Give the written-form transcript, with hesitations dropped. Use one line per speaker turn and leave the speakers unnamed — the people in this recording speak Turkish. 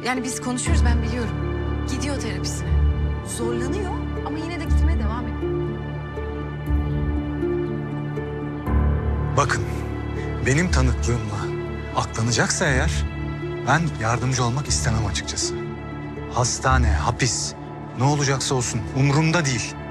Yani biz konuşuyoruz, ben biliyorum. Gidiyor terapisine. Zorlanıyor ama yine de gitmeye devam ediyor.
Bakın, benim tanıklığımla aklanacaksa eğer ben yardımcı olmak istemem açıkçası. Hastane, hapis, ne olacaksa olsun umurumda değil.